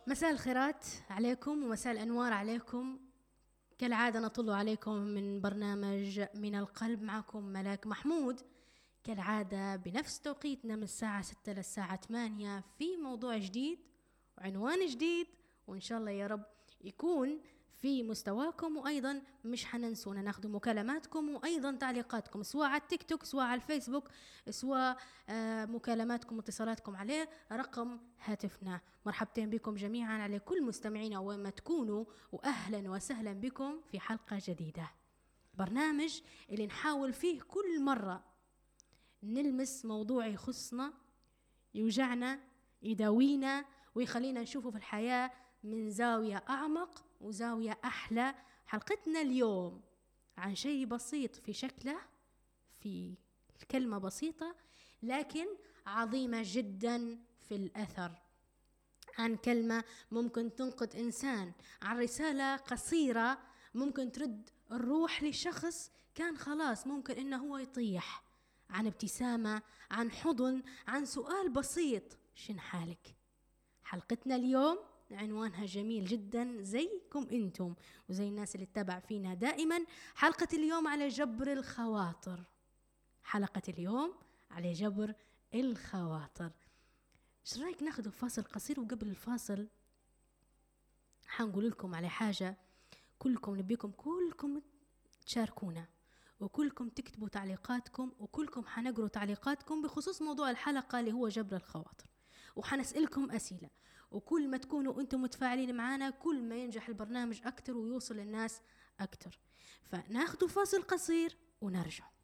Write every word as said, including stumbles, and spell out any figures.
مساء الخيرات عليكم ومساء الأنوار عليكم. كالعادة نطل عليكم من برنامج من القلب، معكم ملاك محمود كالعادة بنفس توقيتنا من الساعة ستة للساعة ثمانية في موضوع جديد وعنوان جديد، وإن شاء الله يا رب يكون في مستواكم. وأيضا مش حننسونا ناخذ مكالماتكم وأيضا تعليقاتكم سواء على التيك توك سواء على الفيسبوك سواء آه مكالماتكم واتصالاتكم عليه رقم هاتفنا. مرحبتين بكم جميعا على كل مستمعينا وين ما تكونوا، وأهلا وسهلا بكم في حلقة جديدة، برنامج اللي نحاول فيه كل مرة نلمس موضوع يخصنا يوجعنا يداوينا ويخلينا نشوفه في الحياة من زاوية أعمق وزاوية أحلى. حلقتنا اليوم عن شيء بسيط في شكله، في الكلمة بسيطة لكن عظيمة جدا في الأثر، عن كلمة ممكن تنقذ إنسان، عن رسالة قصيرة ممكن ترد الروح لشخص كان خلاص ممكن إنه هو يطيح، عن ابتسامة، عن حضن، عن سؤال بسيط شن حالك. حلقتنا اليوم عنوانها جميل جدا زيكم انتم وزي الناس اللي تتابع فينا دائما. حلقة اليوم على جبر الخواطر، حلقة اليوم على جبر الخواطر. ايش رايك ناخذ فاصل قصير، وقبل الفاصل حنقول لكم على حاجة كلكم نبيكم كلكم تشاركونا وكلكم تكتبوا تعليقاتكم وكلكم حنقروا تعليقاتكم بخصوص موضوع الحلقة اللي هو جبر الخواطر، وحنسألكم أسئلة، وكل ما تكونوا أنتم متفاعلين معنا كل ما ينجح البرنامج أكتر ويوصل للناس أكتر. فناخذ فاصل قصير ونرجع.